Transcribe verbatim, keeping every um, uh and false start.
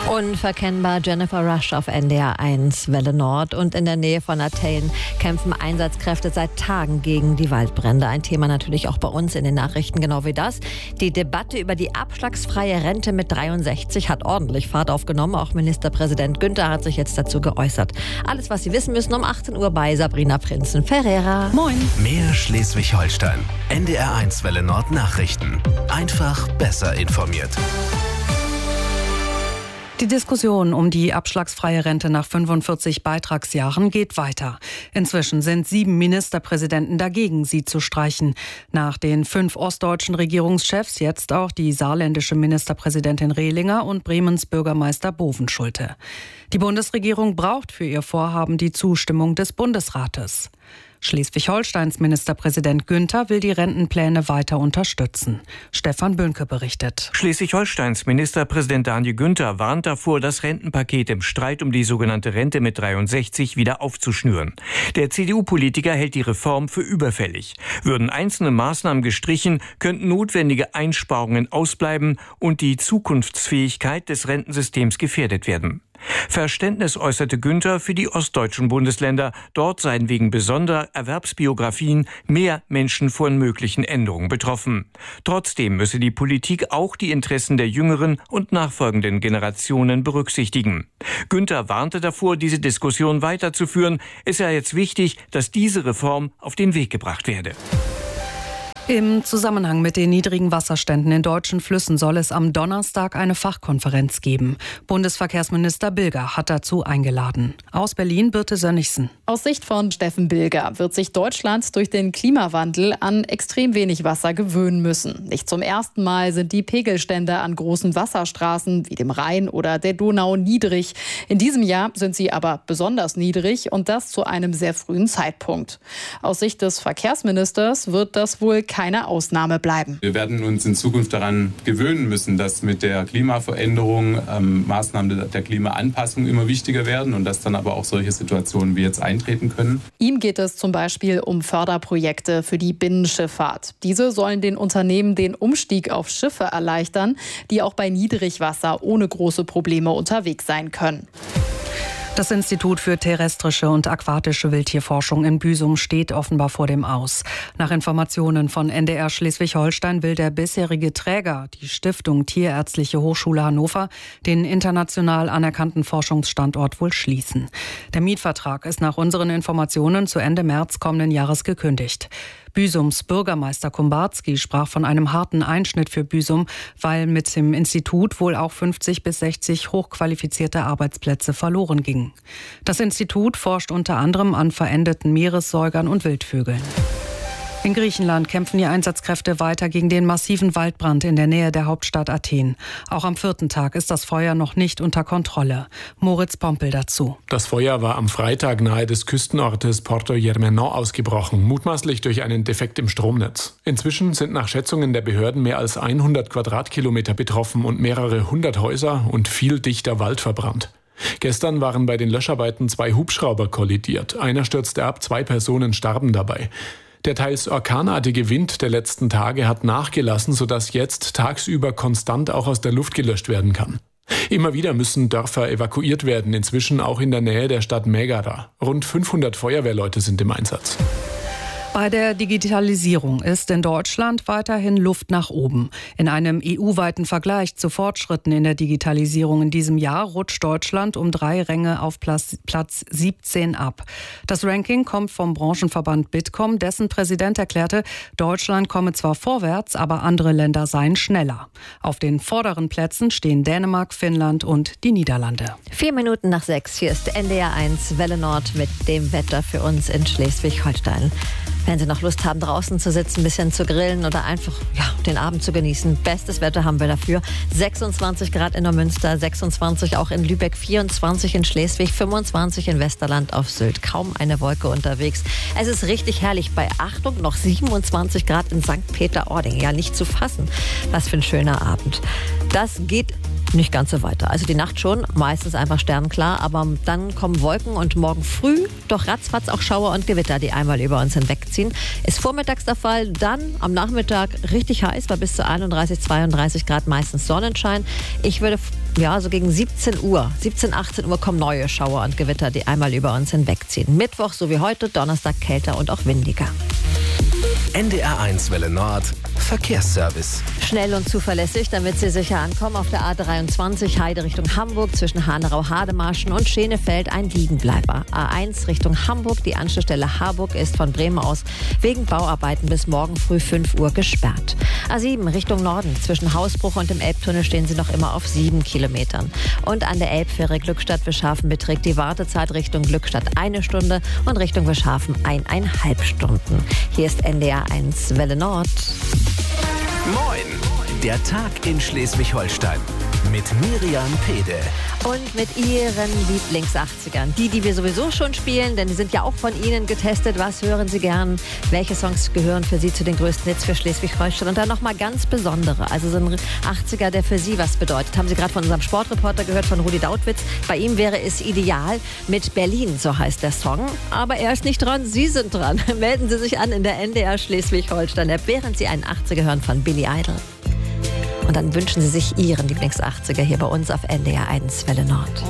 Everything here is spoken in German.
Unverkennbar Jennifer Rush auf N D R eins, Welle Nord. Und in der Nähe von Athen kämpfen Einsatzkräfte seit Tagen gegen die Waldbrände. Ein Thema natürlich auch bei uns in den Nachrichten, genau wie das. Die Debatte über die abschlagsfreie Rente mit dreiundsechzig hat ordentlich Fahrt aufgenommen. Auch Ministerpräsident Günther hat sich jetzt dazu geäußert. Alles, was Sie wissen müssen, um achtzehn Uhr bei Sabrina Prinzen-Ferreira. Moin. Mehr Schleswig-Holstein. N D R eins Welle Nord Nachrichten. Einfach besser informiert. Die Diskussion um die abschlagsfreie Rente nach fünfundvierzig Beitragsjahren geht weiter. Inzwischen sind sieben Ministerpräsidenten dagegen, sie zu streichen. Nach den fünf ostdeutschen Regierungschefs jetzt auch die saarländische Ministerpräsidentin Rehlinger und Bremens Bürgermeister Bovenschulte. Die Bundesregierung braucht für ihr Vorhaben die Zustimmung des Bundesrates. Schleswig-Holsteins Ministerpräsident Günther will die Rentenpläne weiter unterstützen. Stefan Böhnke berichtet. Schleswig-Holsteins Ministerpräsident Daniel Günther warnt davor, das Rentenpaket im Streit um die sogenannte Rente mit dreiundsechzig wieder aufzuschnüren. Der C D U-Politiker hält die Reform für überfällig. Würden einzelne Maßnahmen gestrichen, könnten notwendige Einsparungen ausbleiben und die Zukunftsfähigkeit des Rentensystems gefährdet werden. Verständnis äußerte Günther für die ostdeutschen Bundesländer. Dort seien wegen besonderer Erwerbsbiografien mehr Menschen von möglichen Änderungen betroffen. Trotzdem müsse die Politik auch die Interessen der jüngeren und nachfolgenden Generationen berücksichtigen. Günther warnte davor, diese Diskussion weiterzuführen. Es sei jetzt wichtig, dass diese Reform auf den Weg gebracht werde. Im Zusammenhang mit den niedrigen Wasserständen in deutschen Flüssen soll es am Donnerstag eine Fachkonferenz geben. Bundesverkehrsminister Bilger hat dazu eingeladen. Aus Berlin Birte Sönnigsen. Aus Sicht von Steffen Bilger wird sich Deutschland durch den Klimawandel an extrem wenig Wasser gewöhnen müssen. Nicht zum ersten Mal sind die Pegelstände an großen Wasserstraßen wie dem Rhein oder der Donau niedrig. In diesem Jahr sind sie aber besonders niedrig und das zu einem sehr frühen Zeitpunkt. Aus Sicht des Verkehrsministers wird das wohl keine Ausnahme bleiben. Wir werden uns in Zukunft daran gewöhnen müssen, dass mit der Klimaveränderung ähm, Maßnahmen der Klimaanpassung immer wichtiger werden und dass dann aber auch solche Situationen wie jetzt eintreten können. Ihm geht es zum Beispiel um Förderprojekte für die Binnenschifffahrt. Diese sollen den Unternehmen den Umstieg auf Schiffe erleichtern, die auch bei Niedrigwasser ohne große Probleme unterwegs sein können. Das Institut für terrestrische und aquatische Wildtierforschung in Büsum steht offenbar vor dem Aus. Nach Informationen von N D R Schleswig-Holstein will der bisherige Träger, die Stiftung Tierärztliche Hochschule Hannover, den international anerkannten Forschungsstandort wohl schließen. Der Mietvertrag ist nach unseren Informationen zu Ende März kommenden Jahres gekündigt. Büsums Bürgermeister Kumbarski sprach von einem harten Einschnitt für Büsum, weil mit dem Institut wohl auch fünfzig bis sechzig hochqualifizierte Arbeitsplätze verloren gingen. Das Institut forscht unter anderem an verendeten Meeressäugern und Wildvögeln. In Griechenland kämpfen die Einsatzkräfte weiter gegen den massiven Waldbrand in der Nähe der Hauptstadt Athen. Auch am vierten Tag ist das Feuer noch nicht unter Kontrolle. Moritz Pompel dazu. Das Feuer war am Freitag nahe des Küstenortes Porto Germano ausgebrochen, mutmaßlich durch einen Defekt im Stromnetz. Inzwischen sind nach Schätzungen der Behörden mehr als hundert Quadratkilometer betroffen und mehrere hundert Häuser und viel dichter Wald verbrannt. Gestern waren bei den Löscharbeiten zwei Hubschrauber kollidiert. Einer stürzte ab, zwei Personen starben dabei. Der teils orkanartige Wind der letzten Tage hat nachgelassen, sodass jetzt tagsüber konstant auch aus der Luft gelöscht werden kann. Immer wieder müssen Dörfer evakuiert werden, inzwischen auch in der Nähe der Stadt Megara. Rund fünfhundert Feuerwehrleute sind im Einsatz. Bei der Digitalisierung ist in Deutschland weiterhin Luft nach oben. In einem E U-weiten Vergleich zu Fortschritten in der Digitalisierung in diesem Jahr rutscht Deutschland um drei Ränge auf Platz siebzehn ab. Das Ranking kommt vom Branchenverband Bitkom, dessen Präsident erklärte, Deutschland komme zwar vorwärts, aber andere Länder seien schneller. Auf den vorderen Plätzen stehen Dänemark, Finnland und die Niederlande. Vier Minuten nach sechs, hier ist N D R eins Welle Nord mit dem Wetter für uns in Schleswig-Holstein. Wenn Sie noch Lust haben, draußen zu sitzen, ein bisschen zu grillen oder einfach ja, den Abend zu genießen. Bestes Wetter haben wir dafür. sechsundzwanzig Grad in Neumünster, sechsundzwanzig auch in Lübeck, vierundzwanzig in Schleswig, fünfundzwanzig in Westerland auf Sylt. Kaum eine Wolke unterwegs. Es ist richtig herrlich. Bei Achtung noch siebenundzwanzig Grad in Sankt Peter-Ording. Ja, nicht zu fassen. Was für ein schöner Abend. Das geht nicht ganz so weiter. Also die Nacht schon, meistens einfach sternklar, aber dann kommen Wolken und morgen früh doch ratzfatz auch Schauer und Gewitter, die einmal über uns hinwegziehen. Ist vormittags der Fall, dann am Nachmittag richtig heiß, bei bis zu einunddreißig, zweiunddreißig Grad meistens Sonnenschein. Ich würde Ja, so gegen siebzehn Uhr, siebzehn, achtzehn Uhr kommen neue Schauer und Gewitter, die einmal über uns hinwegziehen. Mittwoch, so wie heute, Donnerstag kälter und auch windiger. N D R eins Welle Nord, Verkehrsservice. Schnell und zuverlässig, damit Sie sicher ankommen. Auf der A dreiundzwanzig Heide Richtung Hamburg zwischen Hanau-Hademarschen und Schenefeld ein Liegenbleiber. A eins Richtung Hamburg, die Anschlussstelle Harburg ist von Bremen aus wegen Bauarbeiten bis morgen früh fünf Uhr gesperrt. A sieben Richtung Norden zwischen Hausbruch und dem Elbtunnel stehen Sie noch immer auf sieben Kilometern. Und an der Elbfähre Glückstadt-Wischhafen beträgt die Wartezeit Richtung Glückstadt eine Stunde und Richtung Wischhafen eineinhalb Stunden. Hier ist N D R eins Welle Nord. Moin! Der Tag in Schleswig-Holstein mit Miriam Pede. Und mit Ihren Lieblings-achtzigern. Die, die wir sowieso schon spielen, denn die sind ja auch von Ihnen getestet. Was hören Sie gern? Welche Songs gehören für Sie zu den größten Hits für Schleswig-Holstein? Und dann nochmal ganz besondere. Also so ein achtziger, der für Sie was bedeutet. Haben Sie gerade von unserem Sportreporter gehört, von Rudi Dautwitz. Bei ihm wäre es ideal mit Berlin, so heißt der Song. Aber er ist nicht dran, Sie sind dran. Melden Sie sich an in der N D R Schleswig-Holstein-App, während Sie einen achtziger hören von Billy Idol. Und dann wünschen Sie sich Ihren Lieblings-achtziger hier bei uns auf N D R eins Welle Nord.